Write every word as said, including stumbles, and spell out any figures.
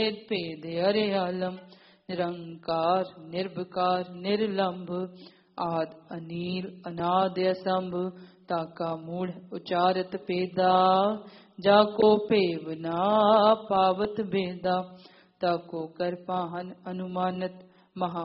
पेद अर्यालम निरंकार निर्विकार निर्लंभ आद अनील अनाद्य संभ ताका मूढ़ उचारत पेदा जाको पेव ना पावत भेदा ताको कर पाहन अनुमानत महा